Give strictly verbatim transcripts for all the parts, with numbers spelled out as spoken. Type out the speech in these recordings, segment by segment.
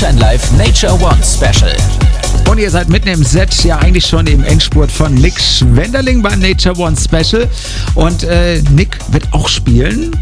Skyline Live Nature One Special. Und ihr seid mitten im Set, ja eigentlich schon im Endspurt von Nick Schwenderling beim Nature One Special. Und äh, Nick wird auch spielen.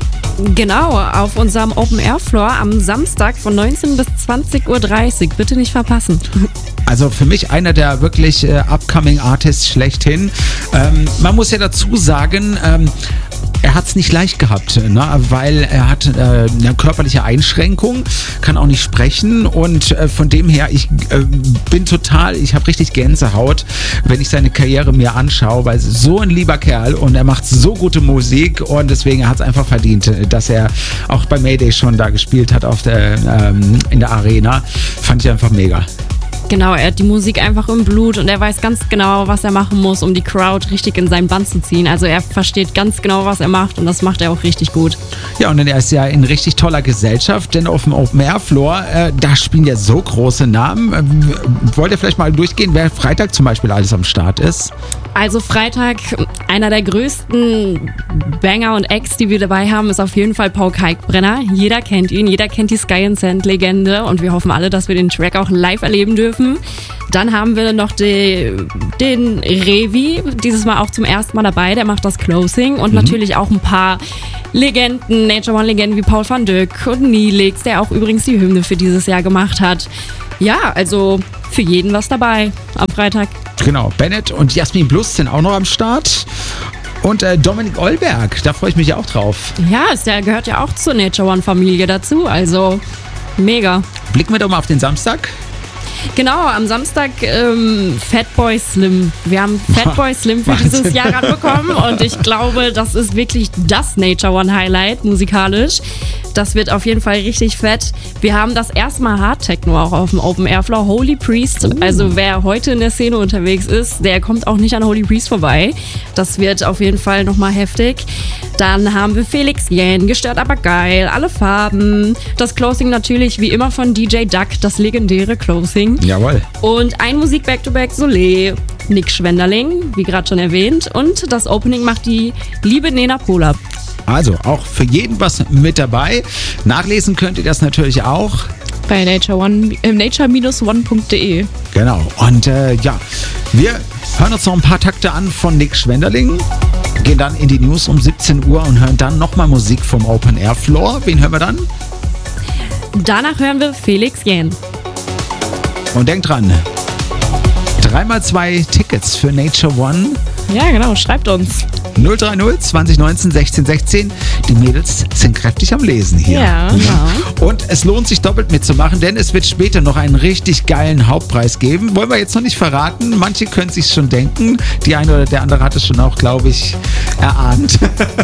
Genau, auf unserem Open Air Floor am Samstag von neunzehn bis zwanzig Uhr dreißig. Bitte nicht verpassen. Also für mich einer der wirklich äh, upcoming Artists schlechthin. Ähm, man muss ja dazu sagen, ähm, er hat es nicht leicht gehabt, ne? Weil er hat äh, eine körperliche Einschränkung, kann auch nicht sprechen und äh, von dem her, ich äh, bin total, ich habe richtig Gänsehaut, wenn ich seine Karriere mir anschaue, weil so ein lieber Kerl und er macht so gute Musik und deswegen hat es einfach verdient, dass er auch bei Mayday schon da gespielt hat auf der, ähm, in der Arena. Fand ich einfach mega. Genau, er hat die Musik einfach im Blut und er weiß ganz genau, was er machen muss, um die Crowd richtig in seinen Bann zu ziehen. Also er versteht ganz genau, was er macht und das macht er auch richtig gut. Ja, und er ist ja in richtig toller Gesellschaft, denn auf dem Open Air Floor, äh, da spielen ja so große Namen. Ähm, wollt ihr vielleicht mal durchgehen, wer Freitag zum Beispiel alles am Start ist? Also Freitag, einer der größten Banger und Acts, die wir dabei haben, ist auf jeden Fall Paul Kalkbrenner. Jeder kennt ihn, jeder kennt die Sky and Sand Legende und wir hoffen alle, dass wir den Track auch live erleben dürfen. Dann haben wir noch die, den Revi, dieses Mal auch zum ersten Mal dabei, der macht das Closing und mhm. natürlich auch ein paar Legenden, Nature One Legenden wie Paul van Dyk und Nilix, der auch übrigens die Hymne für dieses Jahr gemacht hat. Ja, also für jeden was dabei am Freitag. Genau, Bennett und Jasmin Blust sind auch noch am Start. Und äh, Dominik Eulberg, da freue ich mich auch drauf. Ja, ist, der gehört ja auch zur Nature One Familie dazu, also mega. Blicken wir doch mal auf den Samstag. Genau, am Samstag ähm, Fatboy Slim. Wir haben Fatboy Slim für Wahnsinn. dieses Jahr ranbekommen und ich glaube, das ist wirklich das Nature One Highlight musikalisch. Das wird auf jeden Fall richtig fett. Wir haben das erste Mal Hard Techno auch auf dem Open Air Floor. Holy Priest, uh. also wer heute in der Szene unterwegs ist, der kommt auch nicht an Holy Priest vorbei. Das wird auf jeden Fall nochmal heftig. Dann haben wir Felix Jähn, gestört aber geil, alle Farben. Das Closing natürlich wie immer von D J Duck, das legendäre Closing. Jawohl. Und ein Musik Back-to-Back Soleil, Nick Schwenderling, wie gerade schon erwähnt. Und das Opening macht die liebe Nena Pola. Also auch für jeden was mit dabei. Nachlesen könnt ihr das natürlich auch. Bei Nature One, äh, nature one punkt de. Genau. Und äh, ja, wir hören uns noch ein paar Takte an von Nick Schwenderling. Gehen dann in die News um siebzehn Uhr und hören dann nochmal Musik vom Open Air Floor. Wen hören wir dann? Danach hören wir Felix Jähn. Und denkt dran, drei mal zwei Tickets für Nature One. Ja, genau, schreibt uns. null drei null zwanzig neunzehn sechzehn sechzehn. Die Mädels sind kräftig am Lesen hier. Ja, ja. Und es lohnt sich doppelt mitzumachen, denn es wird später noch einen richtig geilen Hauptpreis geben. Wollen wir jetzt noch nicht verraten. Manche können es sich schon denken. Die eine oder der andere hat es schon auch, glaube ich, erahnt.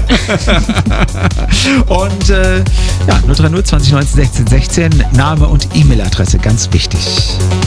Und äh, ja, null drei null zwanzig neunzehn sechzehn sechzehn. Name und E-Mail-Adresse, ganz wichtig.